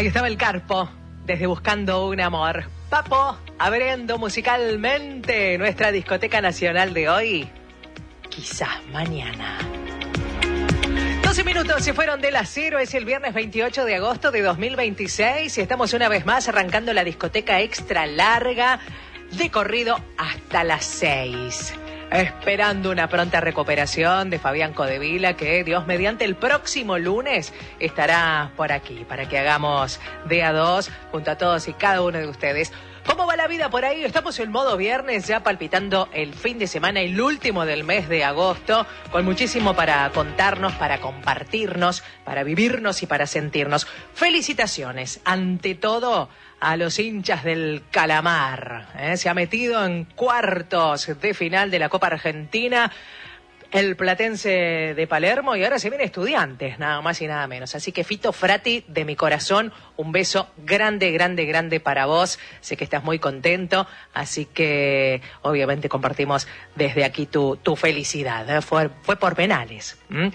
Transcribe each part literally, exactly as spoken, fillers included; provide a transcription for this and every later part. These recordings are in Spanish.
Ahí estaba el Carpo, desde Buscando un Amor. Papo, abriendo musicalmente nuestra discoteca nacional de hoy. Quizás mañana. doce minutos se fueron de las cero, es el viernes veintiocho de agosto de dos mil veintiséis y estamos una vez más arrancando la discoteca extra larga de corrido hasta las seis. Esperando una pronta recuperación de Fabián Codevila, que Dios mediante el próximo lunes estará por aquí para que hagamos de a dos junto a todos y cada uno de ustedes. ¿Cómo va la vida por ahí? Estamos en modo viernes, ya palpitando el fin de semana, el último del mes de agosto, con muchísimo para contarnos, para compartirnos, para vivirnos y para sentirnos. Felicitaciones, ante todo, a los hinchas del Calamar. ¿eh? Se ha metido en cuartos de final de la Copa Argentina el Platense de Palermo y ahora se viene Estudiantes, nada más y nada menos. Así que Fito Frati, de mi corazón, un beso grande, grande, grande para vos. Sé que estás muy contento, así que obviamente compartimos desde aquí tu, tu felicidad. ¿eh? Fue, fue por penales. ¿Mm?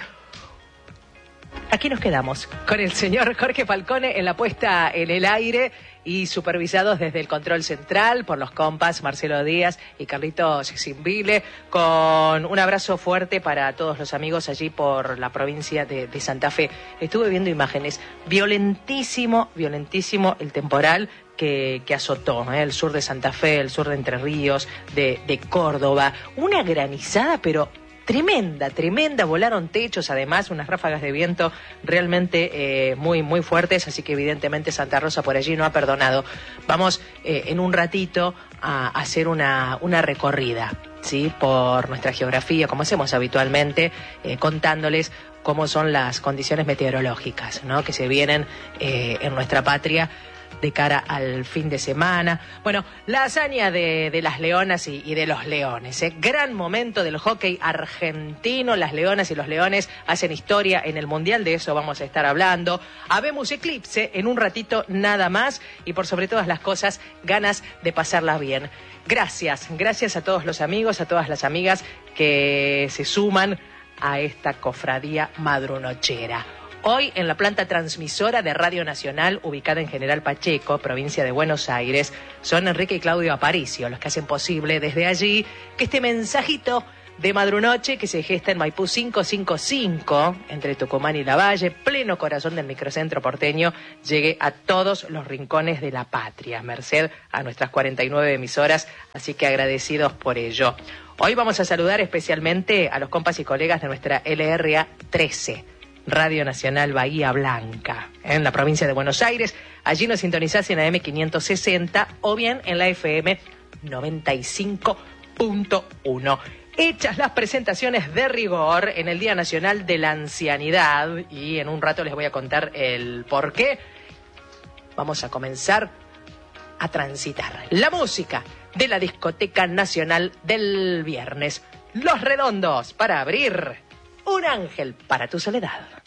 Aquí nos quedamos con el señor Jorge Falcone en la puesta en el aire y supervisados desde el control central por los compas Marcelo Díaz y Carlitos Simbile, con un abrazo fuerte para todos los amigos allí por la provincia de, de Santa Fe. Estuve viendo imágenes, violentísimo, violentísimo el temporal que, que azotó ¿eh? el sur de Santa Fe, el sur de Entre Ríos, de, de Córdoba, una granizada pero tremenda, tremenda, volaron techos, además, unas ráfagas de viento realmente eh, muy, muy fuertes, así que evidentemente Santa Rosa por allí no ha perdonado. Vamos eh, en un ratito a hacer una, una recorrida, ¿sí? Por nuestra geografía, como hacemos habitualmente, eh, contándoles cómo son las condiciones meteorológicas, ¿no? Que se vienen eh, en nuestra patria de cara al fin de semana. Bueno, la hazaña de, de las leonas y, y de los leones. ¿eh? Gran momento del hockey argentino. Las leonas y los leones hacen historia en el Mundial. De eso vamos a estar hablando. Habemos Eclipse en un ratito nada más. Y por sobre todas las cosas, ganas de pasarla bien. Gracias. Gracias a todos los amigos, a todas las amigas que se suman a esta cofradía madrunochera. Hoy en la planta transmisora de Radio Nacional, ubicada en General Pacheco, provincia de Buenos Aires, son Enrique y Claudio Aparicio los que hacen posible desde allí que este mensajito de madrunoche que se gesta en Maipú quinientos cincuenta y cinco, entre Tucumán y Lavalle, pleno corazón del microcentro porteño, llegue a todos los rincones de la patria, merced a nuestras cuarenta y nueve emisoras, así que agradecidos por ello. Hoy vamos a saludar especialmente a los compas y colegas de nuestra L R A trece. Radio Nacional Bahía Blanca, en la provincia de Buenos Aires. Allí nos sintonizás en A M quinientos sesenta o bien en la F M noventa y cinco punto uno. Hechas las presentaciones de rigor en el Día Nacional de la Ancianidad, y en un rato les voy a contar el por qué, vamos a comenzar a transitar la música de la discoteca nacional del viernes. Los Redondos, para abrir Un Ángel para tu Soledad.